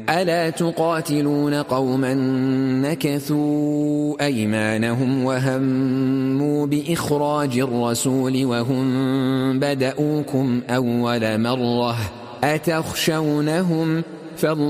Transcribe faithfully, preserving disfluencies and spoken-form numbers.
ألا تقاتلون قوما نكثوا أيمانهم وهموا بإخراج الرسول وهم بدؤوكم أول مرة أتخشونهم فالله